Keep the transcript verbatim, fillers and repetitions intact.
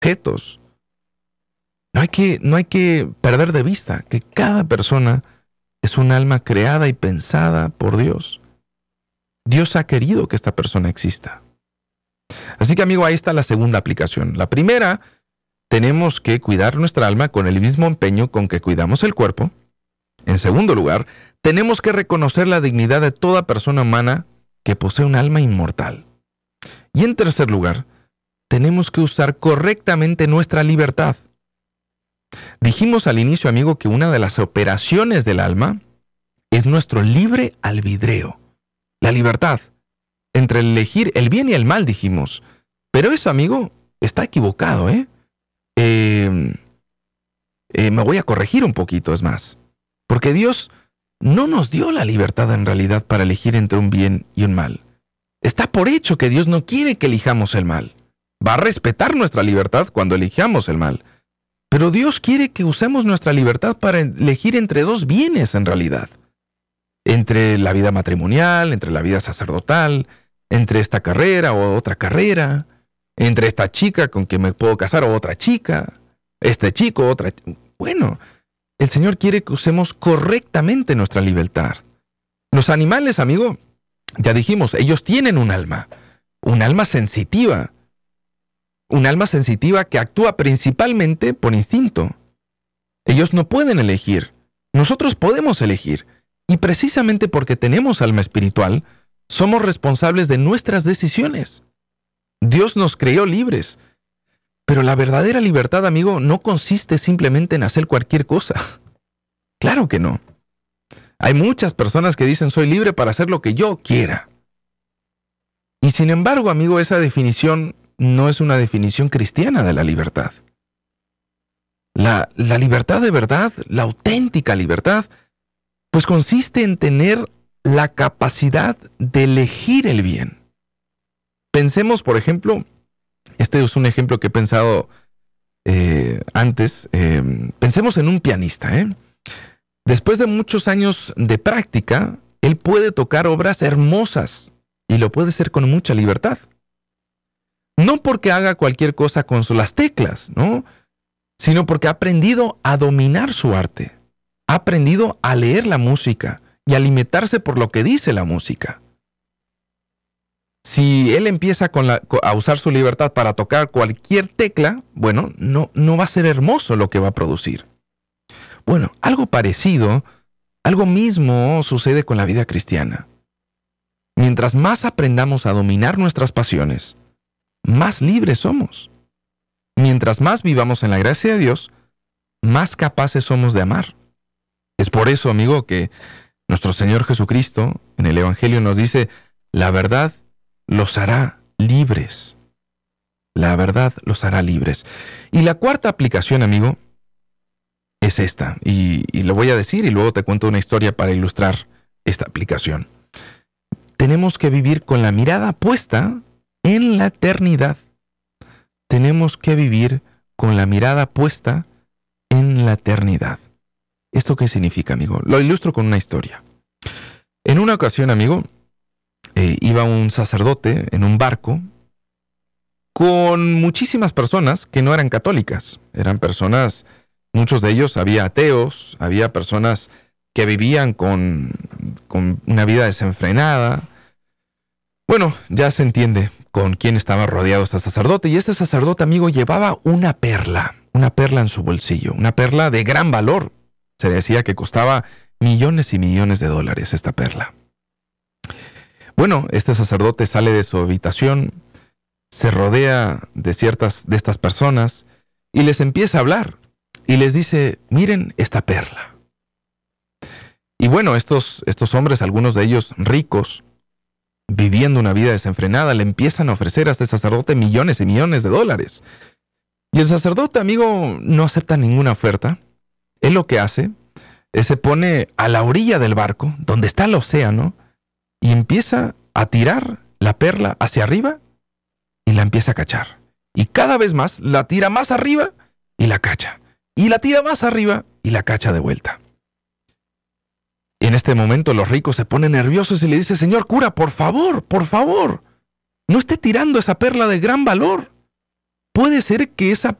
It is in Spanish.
objetos. No hay que, no hay que perder de vista que cada persona es un alma creada y pensada por Dios. Dios ha querido que esta persona exista. Así que, amigo, ahí está la segunda aplicación. La primera, tenemos que cuidar nuestra alma con el mismo empeño con que cuidamos el cuerpo. En segundo lugar, tenemos que reconocer la dignidad de toda persona humana que posee un alma inmortal. Y en tercer lugar, tenemos que usar correctamente nuestra libertad. Dijimos al inicio, amigo, que una de las operaciones del alma es nuestro libre albedrío. La libertad entre elegir el bien y el mal, dijimos. Pero eso, amigo, está equivocado, ¿eh? Eh, eh, me voy a corregir un poquito, es más. Porque Dios no nos dio la libertad en realidad para elegir entre un bien y un mal. Está por hecho que Dios no quiere que elijamos el mal. Va a respetar nuestra libertad cuando elijamos el mal. Pero Dios quiere que usemos nuestra libertad para elegir entre dos bienes en realidad. Entre la vida matrimonial, entre la vida sacerdotal, entre esta carrera o otra carrera, entre esta chica con quien me puedo casar o otra chica, este chico, otra... Bueno, el Señor quiere que usemos correctamente nuestra libertad. Los animales, amigo, ya dijimos, ellos tienen un alma, un alma sensitiva, un alma sensitiva que actúa principalmente por instinto. Ellos no pueden elegir, nosotros podemos elegir, y precisamente porque tenemos alma espiritual, somos responsables de nuestras decisiones. Dios nos creó libres, pero la verdadera libertad, amigo, no consiste simplemente en hacer cualquier cosa. Claro que no. Hay muchas personas que dicen soy libre para hacer lo que yo quiera. Y sin embargo, amigo, esa definición no es una definición cristiana de la libertad. La, la libertad de verdad, la auténtica libertad, pues consiste en tener la capacidad de elegir el bien. Pensemos, por ejemplo, este es un ejemplo que he pensado eh, antes, eh, pensemos en un pianista, ¿eh? Después de muchos años de práctica, él puede tocar obras hermosas y lo puede hacer con mucha libertad. No porque haga cualquier cosa con las teclas, ¿no? Sino porque ha aprendido a dominar su arte, ha aprendido a leer la música y a limitarse por lo que dice la música. Si él empieza con la, a usar su libertad para tocar cualquier tecla, bueno, no, no va a ser hermoso lo que va a producir. Bueno, algo parecido, algo mismo sucede con la vida cristiana. Mientras más aprendamos a dominar nuestras pasiones, más libres somos. Mientras más vivamos en la gracia de Dios, más capaces somos de amar. Es por eso, amigo, que nuestro Señor Jesucristo en el Evangelio nos dice, la verdad los hará libres. La verdad los hará libres. Y la cuarta aplicación, amigo, es esta. Y, y lo voy a decir y luego te cuento una historia para ilustrar esta aplicación. Tenemos que vivir con la mirada puesta en la eternidad. Tenemos que vivir con la mirada puesta en la eternidad. ¿Esto qué significa, amigo? Lo ilustro con una historia. En una ocasión, amigo, eh, iba un sacerdote en un barco con muchísimas personas que no eran católicas. Eran personas, muchos de ellos, había ateos, había personas que vivían con, con una vida desenfrenada. Bueno, ya se entiende con quién estaba rodeado este sacerdote. Y este sacerdote, amigo, llevaba una perla, una perla en su bolsillo, una perla de gran valor. Se decía que costaba millones y millones de dólares esta perla. Bueno, este sacerdote sale de su habitación, se rodea de ciertas de estas personas y les empieza a hablar. Y les dice, miren esta perla. Y bueno, estos, estos hombres, algunos de ellos ricos, viviendo una vida desenfrenada, le empiezan a ofrecer a este sacerdote millones y millones de dólares. Y el sacerdote, amigo, no acepta ninguna oferta. Él lo que hace es se pone a la orilla del barco, donde está el océano, y empieza a tirar la perla hacia arriba y la empieza a cachar. Y cada vez más la tira más arriba y la cacha. Y la tira más arriba y la cacha de vuelta. En este momento los ricos se ponen nerviosos y le dicen, señor cura, por favor, por favor, no esté tirando esa perla de gran valor. puede ser que esa